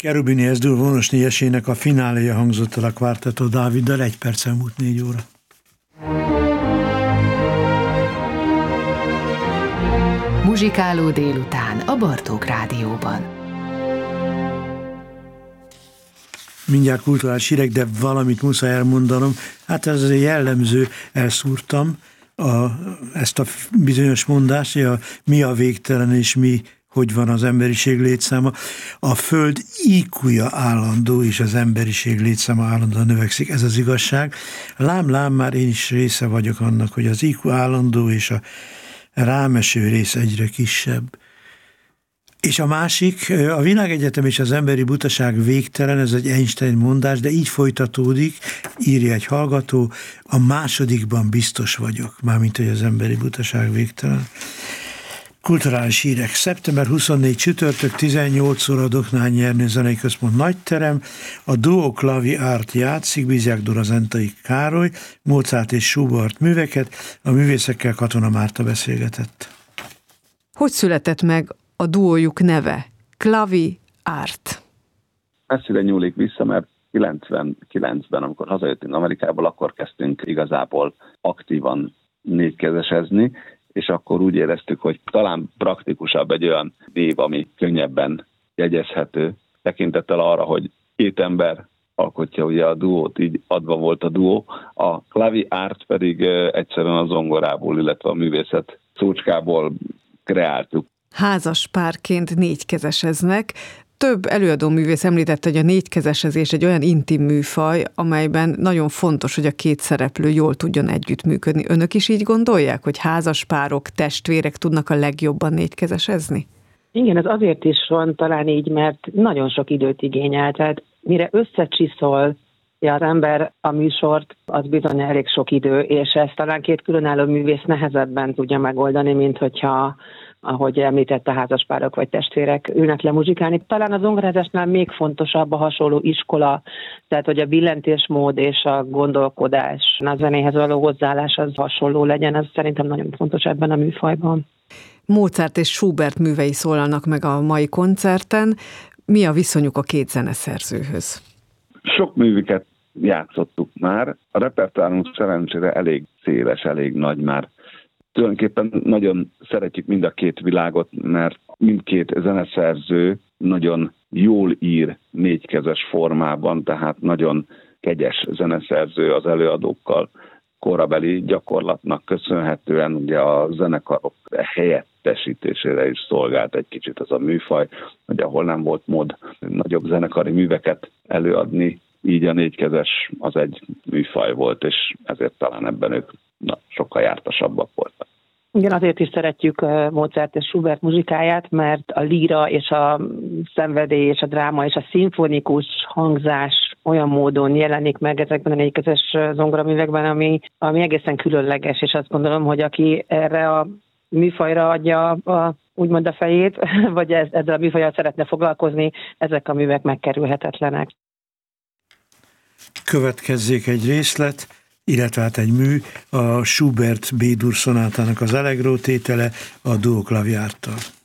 Cherubini S-dur Vonos négyesének a fináléja hangzott el a Quartetto Dáviddal, 1 perc múlt 4 óra. Muzsikáló délután a Bartók Rádióban. Mindjárt kulturális hírek, de valamit muszáj elmondanom. Hát ez jellemző, elszúrtam ezt a bizonyos mondást, hogy mi a végtelen és mi, hogy van az emberiség létszáma. A Föld IQ-ja állandó, és az emberiség létszáma állandóan növekszik. Ez az igazság. Lám, már én is része vagyok annak, hogy az IQ állandó, és a rámeső rész egyre kisebb. És a másik, a világegyetem és az emberi butaság végtelen, ez egy Einstein mondás, de így folytatódik, írja egy hallgató, a másodikban biztos vagyok, mármint, hogy az emberi butaság végtelen. Kulturális hírek. Szeptember 24 csütörtök, 18 óra Doknányi Ernő Zenei Központ Nagyterem. A Duo Klavi Art játszik, Bizják Dóra, Zentai Károly, Mozart és Schubert műveket. A művészekkel Katona Márta beszélgetett. Hogy született meg a duójuk neve? Klavi Art. Messzire nyúlik vissza, mert 99-ben, amikor hazajöttünk Amerikából, akkor kezdtünk igazából aktívan négykezesezni, és akkor úgy éreztük, hogy talán praktikusabb egy olyan név, ami könnyebben jegyezhető, tekintettel arra, hogy 2 ember alkotja ugye a duót, így adva volt a duó. A Klavi Art pedig egyszerűen a zongorából, illetve a művészet szócskából kreáltuk. Házas párként négykezeseznek. Több előadó művész említette, hogy a négykezesezés egy olyan intim műfaj, amelyben nagyon fontos, hogy a 2 szereplő jól tudjon együttműködni. Önök is így gondolják, hogy házas párok, testvérek tudnak a legjobban négykezesezni? Igen, ez azért is van talán így, mert nagyon sok időt igényel. Tehát mire összecsiszol az ember a műsort, az bizony elég sok idő, és ezt talán 2 különálló művész nehezebben tudja megoldani, mint hogyha, ahogy említette, házaspárok vagy testvérek ülnek le muzsikálni. Talán a zongorázásnál még fontosabb a hasonló iskola, tehát hogy a billentésmód és a gondolkodás, a zenéhez való hozzáállás az hasonló legyen, ez szerintem nagyon fontos ebben a műfajban. Mozart és Schubert művei szólalnak meg a mai koncerten. Mi a viszonyuk a 2 zeneszerzőhöz? Sok művüket játszottuk már. A repertoárunk szerencsére elég széles, elég nagy már. Tulajdonképpen nagyon szeretjük mind a 2 világot, mert mindkét zeneszerző nagyon jól ír négykezes formában, tehát nagyon kegyes zeneszerző az előadókkal. Korabeli gyakorlatnak köszönhetően ugye a zenekarok helyettesítésére is szolgált egy kicsit az a műfaj, hogy ahol nem volt mód nagyobb zenekari műveket előadni, így a négykezes az egy műfaj volt, és ezért talán ebben ők sokkal jártasabbak voltak. Igen, azért is szeretjük Mozart és Schubert muzsikáját, mert a líra és a szenvedély és a dráma és a szimfonikus hangzás olyan módon jelenik meg ezekben a négykezes zongoraművekben, ami egészen különleges, és azt gondolom, hogy aki erre a műfajra adja úgymond a fejét, vagy ezzel a műfajjal szeretne foglalkozni, ezek a művek megkerülhetetlenek. Következzék egy részlet, illetve hát egy mű, a Schubert B-dur szonátának az Allegro tétele a Duo Klavi Arttal.